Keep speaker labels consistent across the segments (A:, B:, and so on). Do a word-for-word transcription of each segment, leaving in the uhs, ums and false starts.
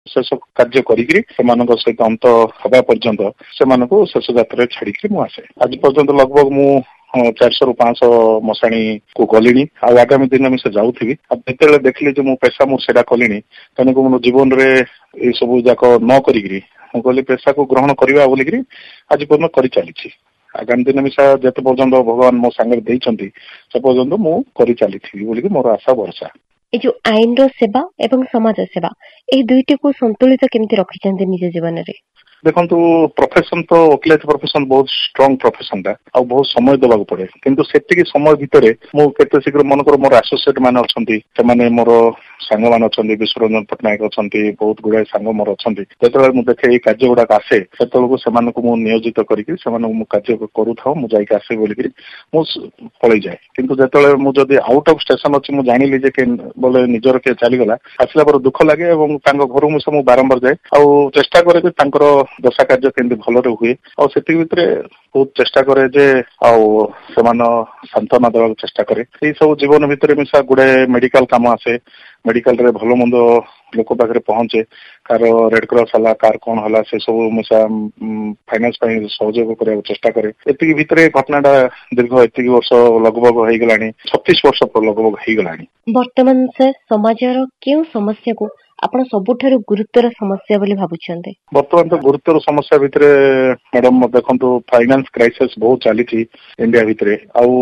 A: शेष कार्य करिकरी सेमानक सहित अंत हवा पर्यंत सेमानक शेष यात्रा छाड़िकी मु आसे आज पर्यंत लगभग मु चार सौ रु पांच सौ मशाणी को गलिनी आगामी दिन में से जाऊथी जिते देखली जो मो पेशा मोर सेटा कलिनी तेणुक मो जीवन रे ये सब जाक न करी मु कहली पेशा को ग्रहण करवा बोलिकी आज पर्यटन कर चली आगामी दिन में जिते पर्यंत भगवान मो सांगे देइछंती से पर्यंत मु कर चली बोलिकी मोर आशा भरसा
B: ए जो आईन रो सेवा एवं समाज सेवा ए दुईटी को संतुलित केमती रखिछंती निज जीवन रे
A: देखो प्रोफेशन तो वकिलाती प्रोफेशन बहुत स्ट्रांग प्रोफेशन टा आ बहुत समय देवाक पड़े किंतु सेतिकी समय भितर मु केते शीघ्र मनकर मोर एसोसिएट माने अछंती से माने मोर सांग मान अछंती विश्वरंजन पटनायक अछंती बहुत गुडा सांग मोर अछंती जेतले मु देखे ए कार्य गुडा आसे सेतलको सेमान को मु नियोजित करिकि सेमान मु कार्य करू थाउ मु जाई आसे बोलिकि मु पळै जाय किंतु जेतले मु जदी आउट ऑफ स्टेशन अछि मु जानिली जे के बोले निजर के चली गला आसला पर दुख लागे एवं तांको घर मु सब बारंबार जाय आ चेष्टा करे कि तांकर दशा कार्य केमती भलरे हुए और सेति भितरे बहुत चेष्टा करे जे आउ समान सांत्वना देवाक चेष्टा करे ए सब जीवन भितरे मिसा गुडे मेडिकल काम आसे मेडिकल रे भलो मंद लोक पाखरे पहुंचे कार रेड क्रॉस हला कार कोन हला से सब मिसा फाइनेंस पई सहयोग करे चेष्टा करे एति भितरे घटनाटा दीर्घ एति वर्ष लगभग हेइ गलानी छत्तीस वर्ष लगभग हेइ गलानी
B: वर्तमान से समाजर केउ समस्या को आपण सबुठारु गुरुतर समस्या बोली भाबुछन्ते
A: वर्तमान तो गुरुतर समस्या भितरे मैडम देखंतु फाइनेंस क्राइसिस बहुत चली थी इंडिया भितरे आउ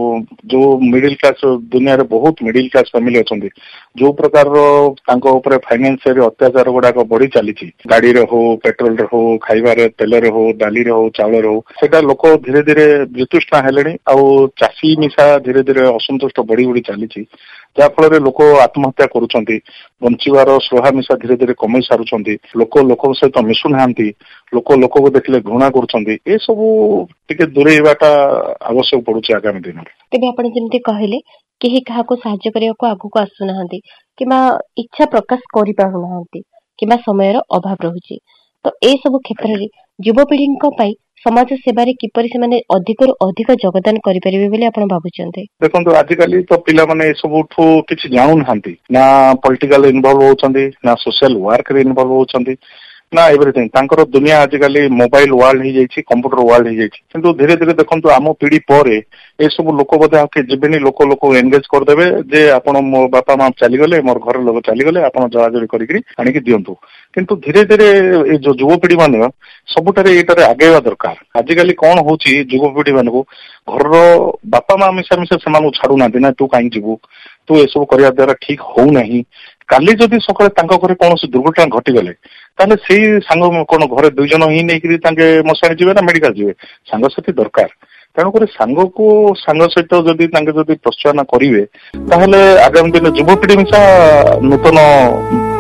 A: जो मिडिल क्लास दुनिया रे बहुत मिडिल क्लास फैमिली अछंती जो प्रकार तांको ऊपर फाइनेंशियल अत्याचार गुडा बढ़ी चली थी गाड़ी रे हो पेट्रोल रे हो खाइबा रे तेल रे हो डाली रे हो चावल रे हो सेटा लोक धीरे धीरे वितुष्णा हेलेनी आउ चासी मिसा धीरे धीरे असंतुष्ट बढ़ी बढ़ी चली थी जा फल लोक आत्महत्या करुछंती बंचिवार स्लोहा मिसा धीरे धीरे कमई सारुछंती लोक लोक सहित मिशु नाहांती लोक लोक को देखले घृणा करुछंती ए सब टिके दूरेबाटा आवश्यक पड़ुछि आगामी दिन रे
B: तेबे आपण जेमते कहले केही काहा को सहाय्य करिया को आगु को आसु नाहांती किबा इच्छा प्रकाश करि पारु नाहांती किबा समयर अभाव रहुछि तो ए सब क्षेत्र रे युवपीढ़ीक पई समाज सेवा रे किपरि से माने अधिक रु अधिक योगदान करि परिबे बोली आपण भाबुचंते
A: देखंतु आजिकली तो पिला माने ए सब ठो किछि जानु नाहांती ना पॉलिटिकल इन्वॉल्व होचंदी ना सोशल वर्क रे इन्वॉल्व होचंदी ना एवरीथिंग तांकर दुनिया आजिकली मोबाइल वर्ल्ड ही जाइछि कंप्यूटर वर्ल्ड ही जाइछि किंतु धीरे धीरे देखंतु आम पीढ़ी परे ए सब लोक बदे आके जिबेनी लोक लोक एंगेज कर देबे जे आपण मो बापा मां चली गले मोर घर लोक चली गले आपण जवाजरी करिकरी आनिकि दियंतु किंतु धीरे धीरे ए जो युवपीढ़ी माने सबुठारे एटारे आगेवा दरकार आजिकली कोन होछि युवपीढ़ी मानकु घर बापा मां मिसा मिसा सेमानु छाडू ना दिना तू काई जिवु तू ए सब करिया द्वारा ठीक हो नहीं काली जदि सकाळे तांको घरे कोनोसी दुर्घटना घटी गले ताले सेही सांग कोन घरे दुई जन ही नै करी तांके मशाणी जिवे ना मेडिकल जिवे सांग साथी दरकार तेणुक सांग को सांग सहित जदि तांके जदि प्रोत्साहन करिवे ताहले आगामी दिन युवपीढ़ी मिसा नूतन